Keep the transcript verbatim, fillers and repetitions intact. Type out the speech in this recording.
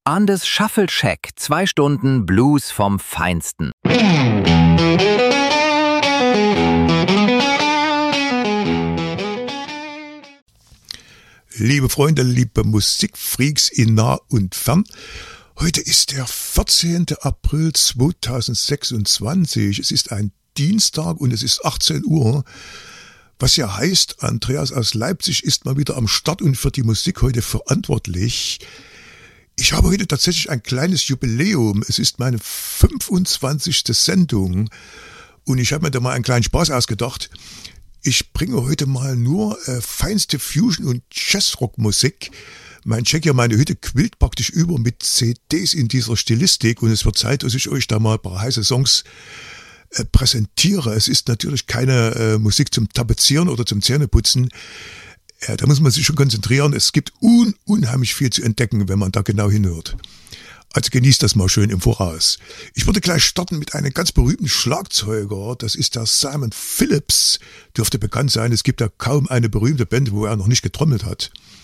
Andes Shuffle Shack. Zwei Stunden Blues vom Feinsten. Liebe Freunde, liebe Musikfreaks in nah und fern. Heute ist der vierzehnte April zweitausendsechsundzwanzig. Es ist ein Dienstag und es ist achtzehn Uhr. Was ja heißt, Andreas aus Leipzig ist mal wieder am Start und für die Musik heute verantwortlich. Ich habe heute tatsächlich ein kleines Jubiläum. Es ist meine fünfundzwanzigste Sendung und ich habe mir da mal einen kleinen Spaß ausgedacht. Ich bringe heute mal nur äh, feinste Fusion- und Jazzrock-Musik. Mein Check ja, meine Hütte quillt praktisch über mit C Ds in dieser Stilistik und es wird Zeit, dass ich euch da mal ein paar heiße Songs äh, präsentiere. Es ist natürlich keine äh, Musik zum Tapezieren oder zum Zähneputzen. Ja, da muss man sich schon konzentrieren. Es gibt un- unheimlich viel zu entdecken, wenn man da genau hinhört. Also genießt das mal schön im Voraus. Ich würde gleich starten mit einem ganz berühmten Schlagzeuger. Das ist der Simon Phillips. Dürfte bekannt sein. Es gibt ja kaum eine berühmte Band, wo er noch nicht getrommelt hat.